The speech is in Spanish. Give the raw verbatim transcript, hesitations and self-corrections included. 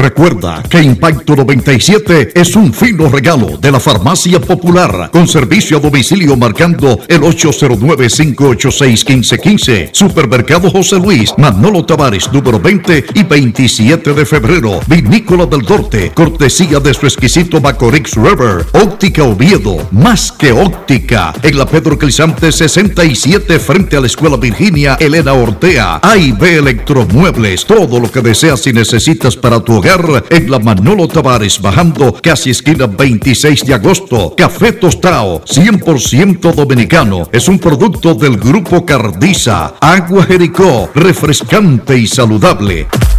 Recuerda que Impacto noventa y siete es un fino regalo de la Farmacia Popular, con servicio a domicilio marcando el ocho cero nueve, cinco ocho seis, uno cinco uno cinco. Supermercado José Luis, Manolo Tavares, número veinte y veintisiete de febrero. Vinícola del Norte, cortesía de su exquisito Macorix River. Óptica Oviedo, más que óptica, en la Pedro Crisante sesenta y siete frente a la Escuela Virginia Elena Ortea. A y B Electromuebles, todo lo que deseas y necesitas para tu hogar en la Manolo Tavares, bajando casi esquina veintiséis de agosto. Café tostado, cien por ciento dominicano, es un producto del Grupo Cardiza. Agua Jericó, refrescante y saludable.